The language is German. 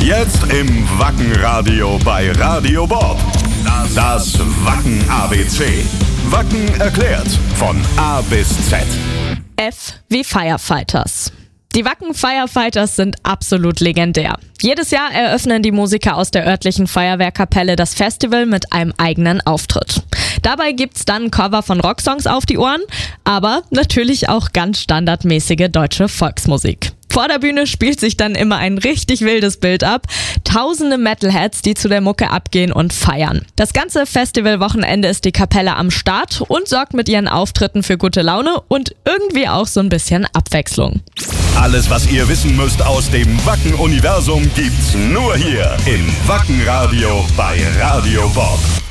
Jetzt im Wackenradio bei Radio Bob. Das Wacken ABC. Wacken erklärt. Von A bis Z. F wie Firefighters. Die Wacken Firefighters sind absolut legendär. Jedes Jahr eröffnen die Musiker aus der örtlichen Feuerwehrkapelle das Festival mit einem eigenen Auftritt. Dabei gibt's dann ein Cover von Rocksongs auf die Ohren, aber natürlich auch ganz standardmäßige deutsche Volksmusik. Vor der Bühne spielt sich dann immer ein richtig wildes Bild ab. Tausende Metalheads, die zu der Mucke abgehen und feiern. Das ganze Festivalwochenende ist die Kapelle am Start und sorgt mit ihren Auftritten für gute Laune und irgendwie auch so ein bisschen Abwechslung. Alles, was ihr wissen müsst aus dem Wacken-Universum, gibt's nur hier im Wackenradio bei Radio Bob.